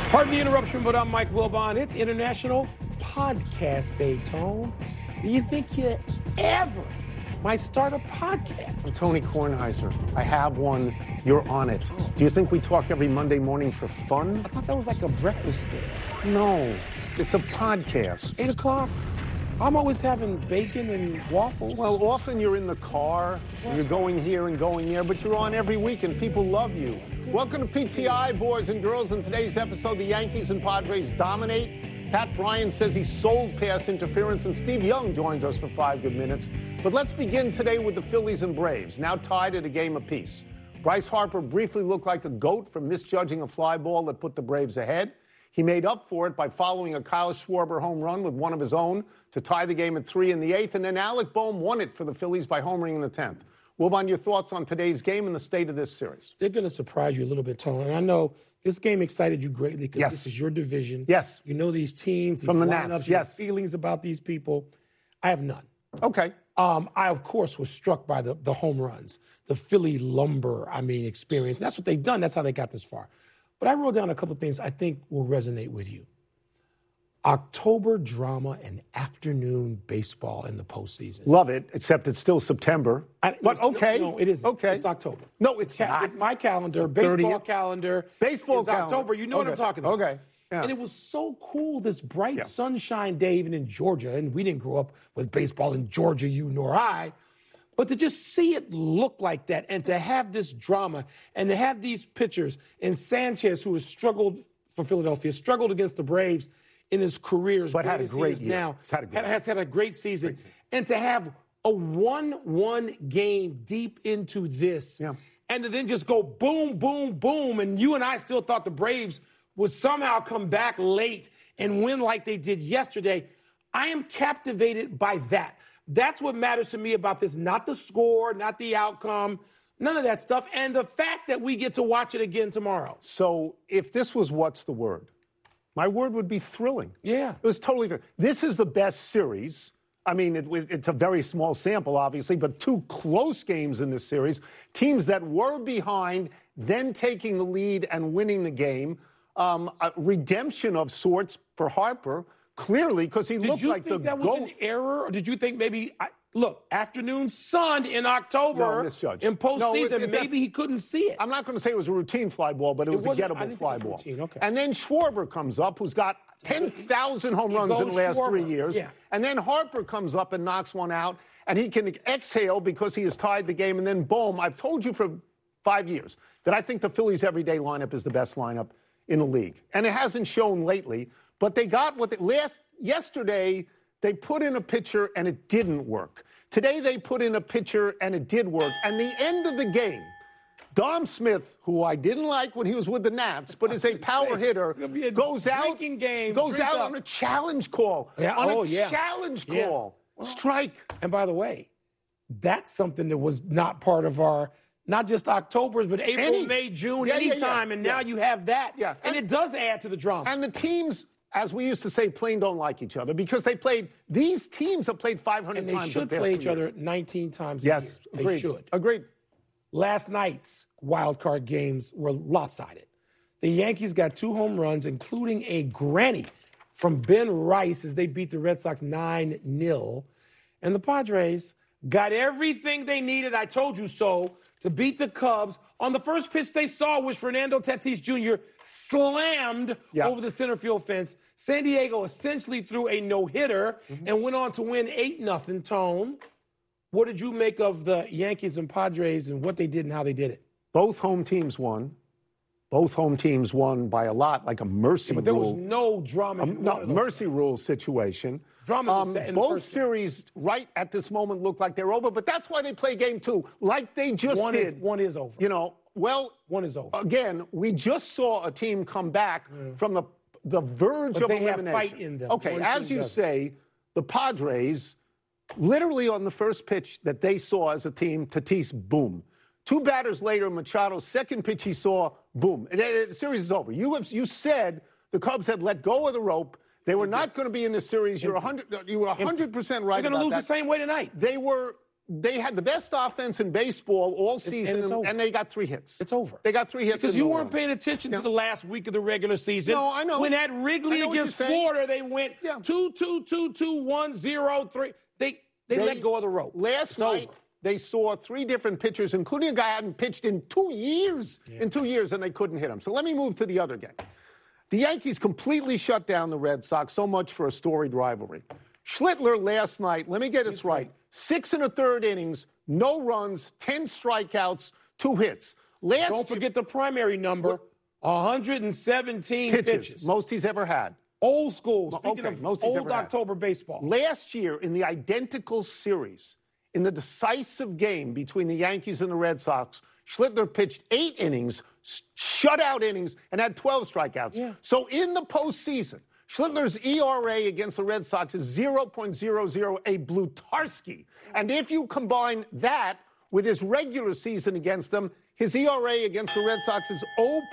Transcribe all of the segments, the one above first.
Pardon the interruption, but I'm Mike Wilbon. It's International Podcast Day, Tone. Do you think you ever might start a podcast? I'm Tony Kornheiser. I have one. You're on it. Do you think we talk every Monday morning for fun? I thought that was like a breakfast thing. No, it's a podcast. 8 o'clock. I'm always having bacon and waffles. Well, often you're in the car, and you're going here and going there, but you're on every week and people love you. Welcome to PTI, boys and girls. In today's episode, the Yankees and Padres dominate. Pat Bryant says he sold pass interference, and Steve Young joins us for 5 good minutes. But let's begin today with the Phillies and Braves, now tied at a game apiece. Bryce Harper briefly looked like a goat for misjudging a fly ball that put the Braves ahead. He made up for it by following a Kyle Schwarber home run with one of his own to tie the game at 3 in the 8th, and then Alec Bohm won it for the Phillies by homering in the 10th. Wilbon, your thoughts on today's game and the state of this series? They're going to surprise you a little bit, Tony. And I know this game excited you greatly because this is your division. Yes. You know these teams, these From the lineups, Nats, your yes. feelings about these people. I have none. Okay. I, of course, was struck by the home runs, the Philly lumber, experience. That's what they've done. That's how they got this far. But I wrote down a couple of things I think will resonate with you. October drama and afternoon baseball in the postseason. Love it, except it's still September. But okay. No, it isn't. Okay. It's October. No, it's not. My calendar, baseball 30th. calendar, Baseball is calendar. October. You know what I'm talking about. Okay. Yeah. And it was so cool, this bright sunshine day, even in Georgia. And we didn't grow up with baseball in Georgia, you nor I. But to just see it look like that and to have this drama and to have these pitchers and Sanchez, who has struggled for Philadelphia, struggled against the Braves in his career, but had a great year. Now, has had a great season. And to have a 1-1 game deep into this and to then just go boom, boom, boom. And you and I still thought the Braves would somehow come back late and win like they did yesterday. I am captivated by that. That's what matters to me about this, not the score, not the outcome, none of that stuff, and the fact that we get to watch it again tomorrow. So if this was what's the word, my word would be thrilling. Yeah. It was totally thrilling. This is the best series. I mean, it's a very small sample, obviously, but 2 close games in this series. Teams that were behind, then taking the lead and winning the game. A redemption of sorts for Harper, clearly, because he looked like the goat. Did you think that was an error, or did you think maybe, afternoon sun in October in postseason, maybe he couldn't see it? I'm not going to say it was a routine fly ball, but it was a gettable fly ball. Routine, okay. And then Schwarber comes up, who's got 10,000 home runs in the last 3 years. Yeah. And then Harper comes up and knocks one out, and he can exhale because he has tied the game. And then, boom, I've told you for 5 years that I think the Phillies' everyday lineup is the best lineup in the league. And it hasn't shown lately, but they got what yesterday they put in a pitcher and it didn't work. Today they put in a pitcher and it did work. And the end of the game, Dom Smith, who I didn't like when he was with the Nats, but is a power hitter, goes out on a challenge call. Challenge call. Well, strike. And by the way, that's something that was not part of our not just October's, but April, May, June, anytime. And now you have that. Yeah. And it does add to the drama. And the teams, as we used to say, plain don't like each other because these teams have played 500 times. And they should play each other 19 times a year. They should. Agreed. Last night's wild card games were lopsided. The Yankees got 2 home runs, including a granny from Ben Rice as they beat the Red Sox 9-0. And the Padres got everything they needed, I told you so, to beat the Cubs. On the first pitch they saw, which Fernando Tatis Jr. slammed over the center field fence. San Diego essentially threw a no-hitter and went on to win 8-0, Tone. What did you make of the Yankees and Padres and what they did and how they did it? Both home teams won. Both home teams won by a lot, like a mercy rule. But there was no drama. Mercy rule situation. Both series right at this moment look like they're over, but that's why they play game 2, like they just did. One is over. One is over. Again, we just saw a team come back from the verge of elimination. They have fight in them. Okay, as you say, the Padres, literally on the first pitch that they saw as a team, Tatis, boom. 2 batters later, Machado's second pitch he saw, boom. The series is over. You said the Cubs had let go of the rope. They were not going to be in the series. You were 100% right about that. They're going to lose the same way tonight. They were they had the best offense in baseball all season, and they got 3 hits. It's over. They got 3 hits. Because you weren't paying attention to the last week of the regular season. No, I know. When at Wrigley against Florida, they went 2-2-2-2-1-0-3. They let go of the rope. Last night, they saw 3 different pitchers, including a guy who hadn't pitched in 2 years. Yeah. In 2 years, and they couldn't hit him. So let me move to the other game. The Yankees completely shut down the Red Sox, so much for a storied rivalry. Schlittler last night, let me get this right, 6 1/3 innings, no runs, 10 strikeouts, 2 hits. Don't forget the primary number, 117 pitches. Most he's ever had. Old school, speaking of old October baseball. Last year, in the identical series, in the decisive game between the Yankees and the Red Sox, Schlittler pitched 8 innings, shutout innings, and had 12 strikeouts. Yeah. So in the postseason, Schlittler's ERA against the Red Sox is 0.008 Blutarski. And if you combine that with his regular season against them, his ERA against the Red Sox is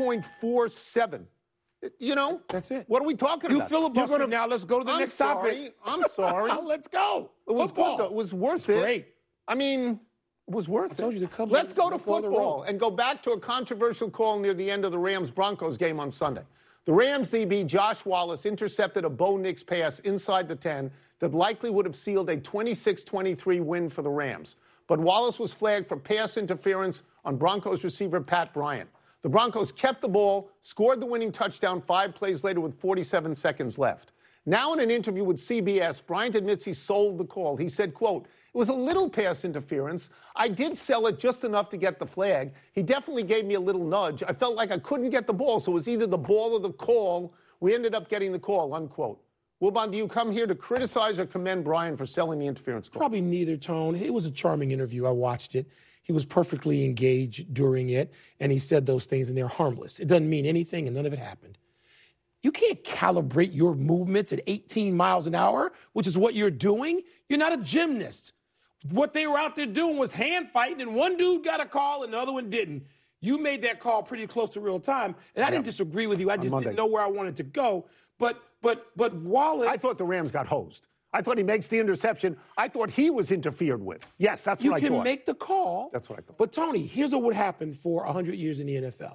0.47. You know? That's it. What are we talking about? You filibuster now. Let's go to the next topic. I'm sorry. Let's go. It was good, though. It was worth it. Great. I mean, it was worth it. I told you the Cubs. Let's go to football and go back to a controversial call near the end of the Rams-Broncos game on Sunday. The Rams DB Josh Wallace intercepted a Bo Nix pass inside the 10 that likely would have sealed a 26-23 win for the Rams. But Wallace was flagged for pass interference on Broncos receiver Pat Bryant. The Broncos kept the ball, scored the winning touchdown 5 plays later with 47 seconds left. Now in an interview with CBS, Bryant admits he sold the call. He said, quote, "It was a little pass interference. I did sell it just enough to get the flag. He definitely gave me a little nudge. I felt like I couldn't get the ball, so it was either the ball or the call. We ended up getting the call," unquote. Wilbon, do you come here to criticize or commend Bryant for selling the interference call? Probably neither, Tone. It was a charming interview. I watched it. He was perfectly engaged during it, and he said those things, and they're harmless. It doesn't mean anything, and none of it happened. You can't calibrate your movements at 18 miles an hour, which is what you're doing. You're not a gymnast. What they were out there doing was hand fighting, and one dude got a call and the other one didn't. You made that call pretty close to real time, and I didn't disagree with you. I just didn't know where I wanted to go. But Wallace... I thought the Rams got hosed. I thought he makes the interception. I thought he was interfered with. Yes, that's what I thought. You can make the call. That's what I thought. But, Tony, here's what would happen for 100 years in the NFL.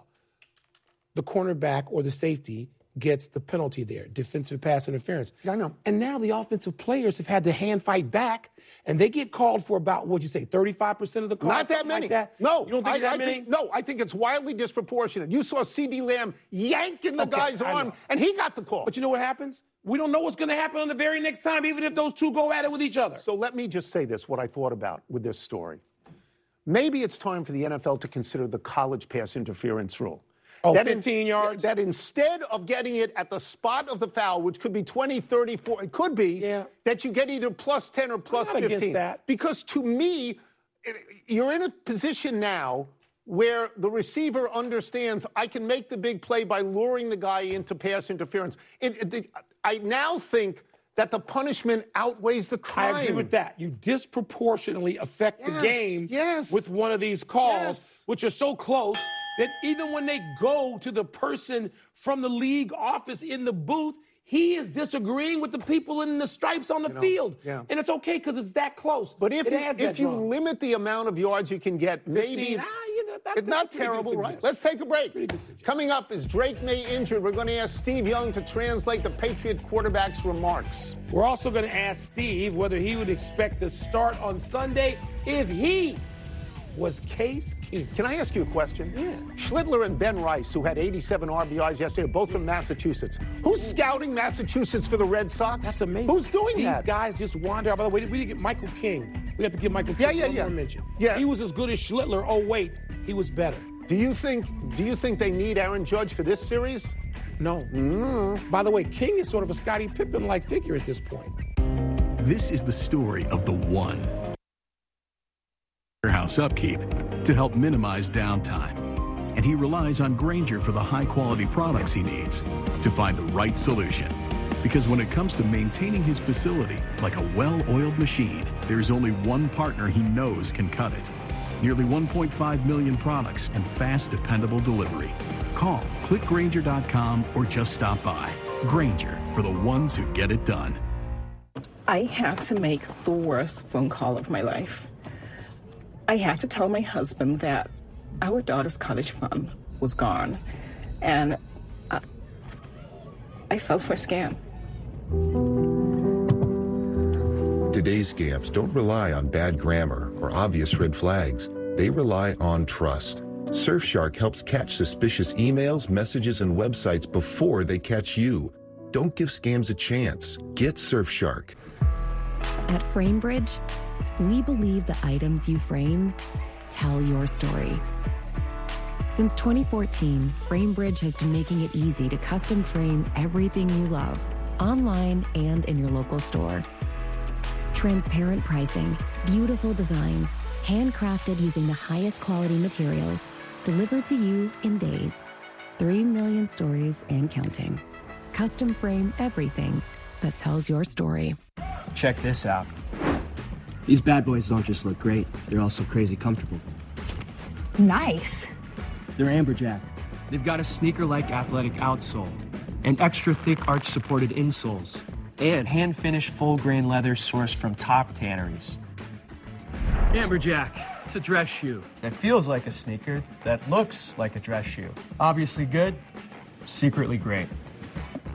The cornerback or the safety gets the penalty there, defensive pass interference. Yeah, I know. And now the offensive players have had to hand fight back, and they get called for about, what'd you say, 35% of the calls? Not that many. Like that? No. You don't think that many? No, I think it's wildly disproportionate. You saw C.D. Lamb yanking the guy's arm, and he got the call. But you know what happens? We don't know what's going to happen on the very next time, even if those two go at it with each other. So let me just say this, what I thought about with this story. Maybe it's time for the NFL to consider the college pass interference rule. Oh, 15 yards? That instead of getting it at the spot of the foul, which could be 20, 30, 40, it could be, that you get either plus 10 or plus 15. Against that. Because to me, you're in a position now where the receiver understands I can make the big play by luring the guy into pass interference. I now think that the punishment outweighs the crime. I agree with that. You disproportionately affect the game with one of these calls, which are so close that even when they go to the person from the league office in the booth, he is disagreeing with the people in the stripes on the field. Yeah. And it's okay because it's that close. But if you limit the amount of yards you can get, 15, maybe it's not terrible, right? Let's take a break. Coming up, is Drake May injured? We're going to ask Steve Young to translate the Patriot quarterback's remarks. We're also going to ask Steve whether he would expect to start on Sunday if he was Case Keenum. Can I ask you a question? Yeah. Schlittler and Ben Rice, who had 87 RBIs yesterday, both from Massachusetts. Who's scouting Massachusetts for the Red Sox? That's amazing. Who's doing that? These guys just wander out. By the way, we didn't get Michael King. We have to give Michael King one more mention. Yeah. He was as good as Schlittler. Oh, wait, he was better. Do you think they need Aaron Judge for this series? No. By the way, King is sort of a Scottie Pippen-like figure at this point. This is the story of the one. House upkeep to help minimize downtime. And he relies on Grainger for the high-quality products he needs to find the right solution. Because when it comes to maintaining his facility like a well-oiled machine, there's only one partner he knows can cut it. Nearly 1.5 million products and fast, dependable delivery. Call, click Grainger.com, or just stop by. Grainger, for the ones who get it done. I had to make the worst phone call of my life. I had to tell my husband that our daughter's college fund was gone, and I fell for a scam. Today's scams don't rely on bad grammar or obvious red flags. They rely on trust. Surfshark helps catch suspicious emails, messages, and websites before they catch you. Don't give scams a chance. Get Surfshark. At FrameBridge, we believe the items you frame tell your story. Since 2014, FrameBridge has been making it easy to custom frame everything you love, online and in your local store. Transparent pricing, beautiful designs, handcrafted using the highest quality materials, delivered to you in days. 3 million stories and counting. Custom frame everything that tells your story. Check this out. These bad boys don't just look great, they're also crazy comfortable. Nice. They're Amberjack. They've got a sneaker-like athletic outsole and extra thick arch-supported insoles and hand-finished full-grain leather sourced from top tanneries. Amberjack, it's a dress shoe that feels like a sneaker that looks like a dress shoe. Obviously good, secretly great.